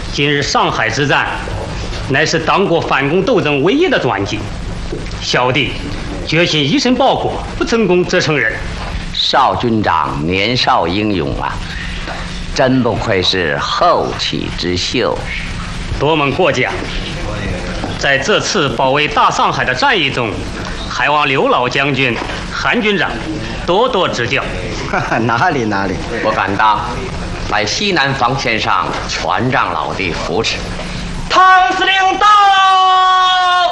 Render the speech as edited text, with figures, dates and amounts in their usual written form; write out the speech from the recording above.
今日上海之战，乃是党国反共斗争唯一的转机。小弟决心以身报国，不成功则成仁。 邵军长年少英勇啊，真不愧是后起之秀。 多蒙过奖。在这次保卫大上海的战役中，还望刘老将军、韩军长多多指教。 哪里， 我敢当，在西南防线上全仗老弟扶持。 唐司令到。